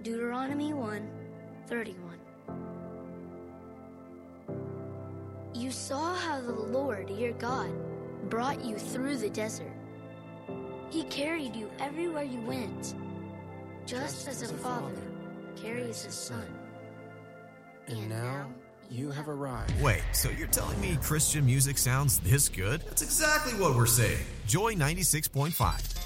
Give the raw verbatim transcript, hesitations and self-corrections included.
Deuteronomy one thirty-one. You saw how the Lord, your God, brought you through the desert. He carried you everywhere you went, just as a father carries his son. And now you have arrived. Wait, so you're telling me Christian music sounds this good? That's exactly what we're saying. Joy ninety-six point five.